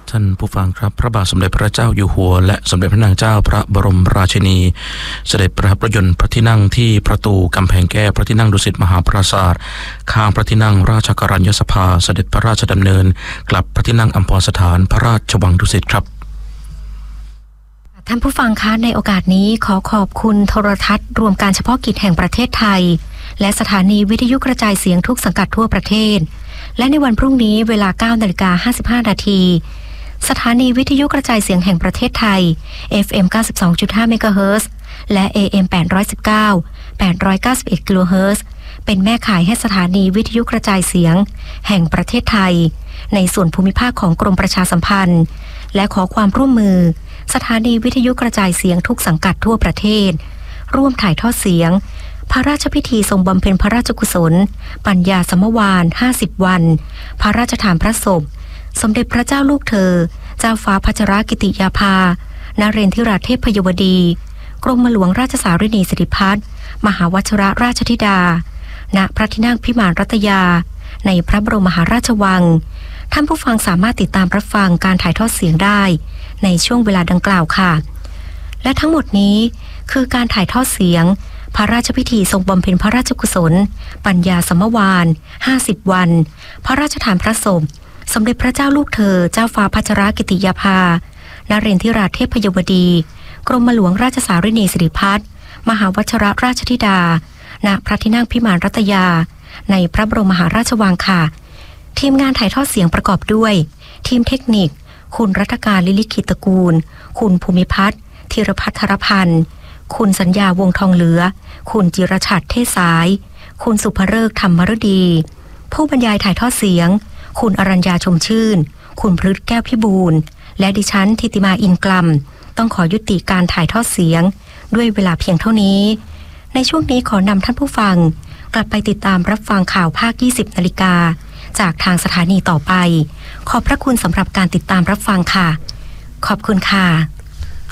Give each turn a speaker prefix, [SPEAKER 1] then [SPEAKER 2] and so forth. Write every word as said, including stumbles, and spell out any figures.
[SPEAKER 1] ท่านผู้ฟังครับพระบาทสมเด็จพระเจ้าอยู่หัวและสมเด็จพระนางเจ้าพระบรมราชินีเสด็จประทับรถยนต์พระที่นั่งที่ประตูกำแพงแก้วพระที่นั่งดุสิตมหาปราสาทข้างพระที่นั่งราชกัลยสภาเสด็จพระราชดำเนินกลับพระที่นั่งอัมพรสถานพระราชวังดุสิตครับ
[SPEAKER 2] ท่านผู้ฟังคะในโอกาสนี้ขอขอบคุณโทรทัศน์รวมการเฉพาะกิจแห่งประเทศไทยและสถานีวิทยุกระจายเสียงทุกสังกัดทั่วประเทศและในวันพรุ่งนี้เวลา เก้านาฬิกาห้าสิบห้านาทีสถานีวิทยุกระจายเสียงแห่งประเทศไทย เอฟ เอ็ม เก้าสิบสองจุดห้า เมกะเฮิรตซ์และ เอ เอ็ม แปดร้อยสิบเก้า แปดร้อยเก้าสิบเอ็ด กิโลเฮิรตซ์เป็นแม่ข่ายให้สถานีวิทยุกระจายเสียงแห่งประเทศไทยในส่วนภูมิภาคของกรมประชาสัมพันธ์และขอความร่วมมือสถานีวิทยุกระจายเสียงทุกสังกัดทั่วประเทศร่วมถ่ายทอดเสียงพระราชพิธีทรงบำเพ็ญพระราชกุศลปัญญาสมวาลห้าสิบวันพระราชทานพระศพสมเด็จพระเจ้าลูกเธอเจ้าฟ้าพัชรกิติยาภานเรนทิราเทพพยวดีกรมหลวงราชสารินีสิริพัฒน์มหาวชิรราชธิดาณพระที่นั่งพิมานรัตยาในพระบรมมหาราชวังท่านผู้ฟังสามารถติดตามรับฟังการถ่ายทอดเสียงได้ในช่วงเวลาดังกล่าวค่ะและทั้งหมดนี้คือการถ่ายทอดเสียงพระราชพิธีทรงบำเพ็ญพระราชกุศลปัญญาสมวาลห้าสิบวันพระราชทานพระศพสมเด็จพระเจ้าลูกเธอเจ้าฟ้าพัชรกิติยาภานเรนทิราเทพพยวดีกรมหลวงราชสารินีสิริพัฒน์มหาวชิรราชธิดาณพระที่นั่งพิมานรัตยาในพระบรมมหาราชวังค่ะทีมงานถ่ายทอดเสียงประกอบด้วยทีมเทคนิคคุณรัตการลิลิขิตกูลคุณภูมิพัฒน์ธีรพัฒรพันธ์คุณสัญญาวงทองเหลือคุณจิรชัดเทศสายคุณสุภฤกษ์ธรรมฤดีผู้บรรยายถ่ายทอดเสียงคุณอรัญญาชมชื่นคุณพฤทธิ์แก้วพิบูลและดิฉันธิติมาอินกลัมต้องขอยุติการถ่ายทอดเสียงด้วยเวลาเพียงเท่านี้ในช่วงนี้ขอนำท่านผู้ฟังกลับไปติดตามรับฟังข่าวภาคยี่สิบนาฬิกาจากทางสถานีต่อไปขอบพระคุณสำหรับการติดตามรับฟังค่ะขอบคุณค่ะ